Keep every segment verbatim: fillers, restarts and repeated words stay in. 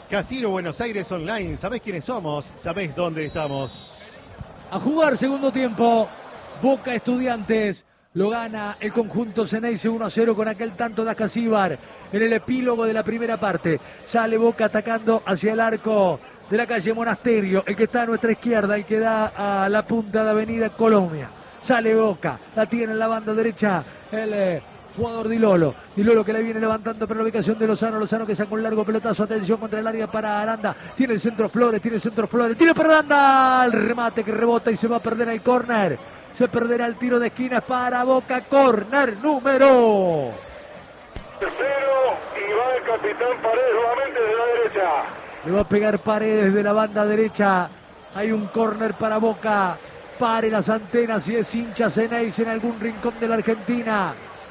Casino Buenos Aires Online. ¿Sabés quiénes somos? ¿Sabés dónde estamos? A jugar segundo tiempo. Boca Estudiantes. Lo gana el conjunto Ceneice uno a cero con aquel tanto de Ascasíbar en el epílogo de la primera parte. Sale Boca atacando hacia el arco de la calle Monasterio, el que está a nuestra izquierda, el que da a la punta de Avenida Colombia. Sale Boca, la tiene en la banda derecha el eh, jugador Di Lolo. Di Lolo que le viene levantando para la ubicación de Lozano. Lozano que saca un largo pelotazo. Atención contra el área para Aranda. Tiene el centro Flores, tiene el centro Flores. Tiene para Aranda. El remate que rebota y se va a perder el córner. Se perderá el tiro de esquina para Boca. Córner número Tercero y va el capitán Paredes nuevamente desde la derecha. Le va a pegar Paredes de la banda derecha. Hay un córner para Boca. Pare las antenas y es hincha Ceneice en algún rincón de la Argentina.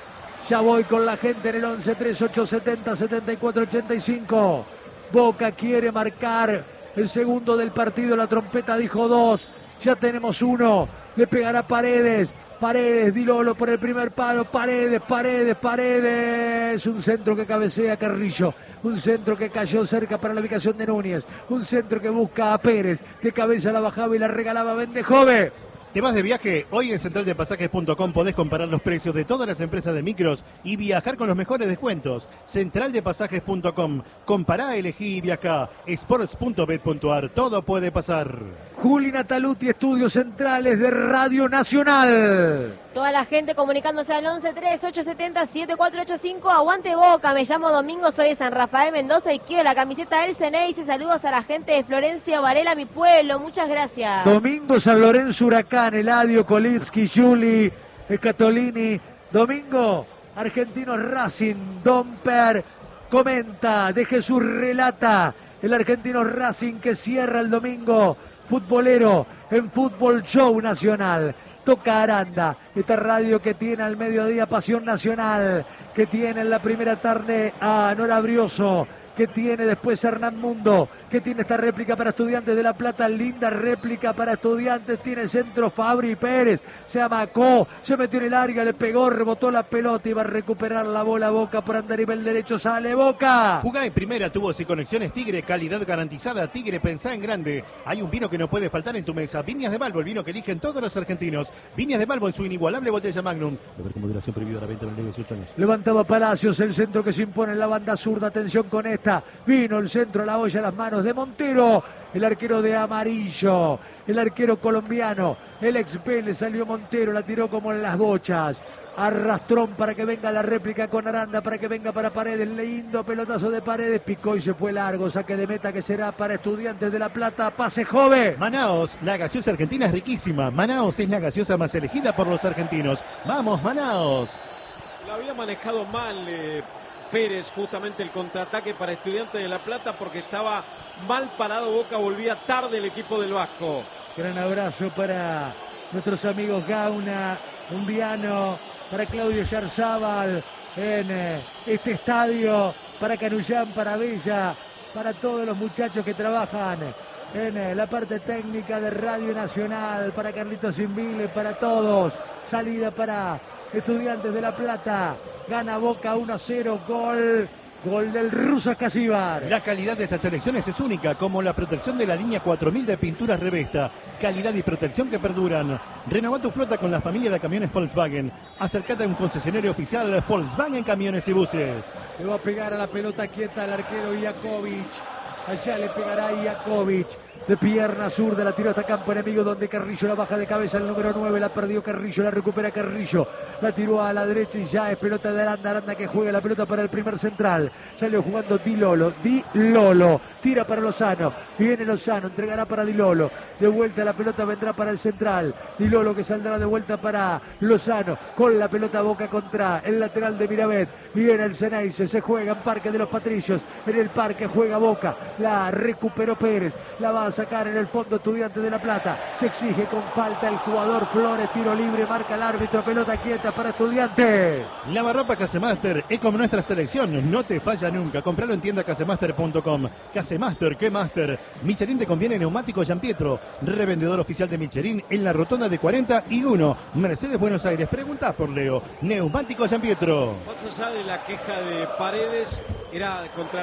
Ya voy con la gente en el once tres ocho setenta setenta y cuatro ochenta y cinco. Boca quiere marcar el segundo del partido. La trompeta dijo dos. Ya tenemos uno. Le pegará Paredes. Paredes, Di Lolo por el primer palo. Paredes, Paredes, Paredes. Un centro que cabecea Carrillo. Un centro que cayó cerca para la ubicación de Núñez. Un centro que busca a Pérez. De cabeza la bajaba y la regalaba Bendejove. ¿Te vas de viaje? Hoy en central de pasajes punto com podés comparar los precios de todas las empresas de micros y viajar con los mejores descuentos. central de pasajes punto com. Compará, elegí y viajá. sports punto bet punto ar. Todo puede pasar. Juli Nataluti, estudios centrales de Radio Nacional. Toda la gente comunicándose al once tres ocho setenta siete cuatro ocho cinco. Aguante Boca, me llamo Domingo, soy de San Rafael Mendoza y quiero la camiseta del Ceneice. Saludos a la gente de Florencia Varela, mi pueblo. Muchas gracias. Domingo, San Lorenzo, Huracán, Eladio, Kolipski, Juli, Scatolini. Domingo, Argentinos Racing, Domper comenta, de Jesús relata. El Argentino Racing que cierra el domingo futbolero en Fútbol Show Nacional. Toca Aranda, esta radio que tiene al mediodía Pasión Nacional, que tiene en la primera tarde a Nora Brioso, que tiene después Hernán Mundo, que tiene esta réplica para Estudiantes de La Plata, linda réplica para Estudiantes, tiene centro Fabri Pérez, se amacó, se metió en el área, le pegó, rebotó la pelota y va a recuperar la bola Boca por andar nivel derecho, sale Boca. Jugá en primera, tubos y conexiones Tigre, calidad garantizada. Tigre, pensá en grande. Hay un vino que no puede faltar en tu mesa. Viñas de Balbo, el vino que eligen todos los argentinos. Viñas de Balbo en su inigualable botella Magnum. Beber con moderación, prohibido a la venta de dieciocho años. Levantaba Palacios, el centro que se impone en la banda zurda, atención con esta. Vino el centro a la olla a las manos de Montero, el arquero de amarillo, el arquero colombiano, el ex Vélez, salió Montero, la tiró como en las bochas. Arrastrón para que venga la réplica con Aranda, para que venga para Paredes, lindo pelotazo de Paredes, picó y se fue largo, saque de meta que será para Estudiantes de La Plata, pase Jove. Manaos, la gaseosa argentina es riquísima. Manaos es la gaseosa más elegida por los argentinos. ¡Vamos, Manaos! La había manejado mal eh, Pérez, justamente el contraataque para Estudiantes de La Plata, porque estaba mal parado Boca, volvía tarde el equipo del Vasco. Gran abrazo para nuestros amigos Gauna, Undiano, para Claudio Yarzábal en eh, este estadio, para Canullán, para Bella, para todos los muchachos que trabajan en eh, la parte técnica de Radio Nacional, para Carlitos Inviles, para todos. Salida para Estudiantes de La Plata, gana Boca uno a cero, gol, gol del ruso Ascasíbar. La calidad de estas selecciones es única, como la protección de la línea cuatro mil de pinturas Revesta. Calidad y protección que perduran. Renová tu flota con la familia de camiones Volkswagen. Acércate a un concesionario oficial Volkswagen Camiones y Buses. Le va a pegar a la pelota quieta al arquero Iakovic. Allá le pegará Iakovic. De pierna zurda, la tiró hasta campo enemigo donde Carrillo la baja de cabeza, el número nueve, la perdió Carrillo, la recupera Carrillo, la tiró a la derecha y ya es pelota de Aranda, Aranda que juega la pelota para el primer central, salió jugando Di Lolo, Di Lolo, tira para Lozano, viene Lozano, entregará para Di Lolo, de vuelta la pelota vendrá para el central, Di Lolo que saldrá de vuelta para Lozano, con la pelota Boca contra el lateral de Mirabet, viene el Ceneice, se juega en Parque de los Patricios, en el Parque juega Boca, la recuperó Pérez, la va a sacar en el fondo Estudiantes de La Plata, se exige con falta el jugador Flores, tiro libre, marca el árbitro, pelota quieta para Estudiantes. Lavarropa Casemaster es como nuestra selección, no te falla nunca, compralo en tienda casemaster punto com. Casemaster, ¿qué master? Michelin te conviene neumático Gianpietro, revendedor oficial de Michelin en la rotonda de cuarenta y uno, Mercedes Buenos Aires, pregunta por Leo, neumático Gianpietro. Más allá de la queja de Paredes, era contra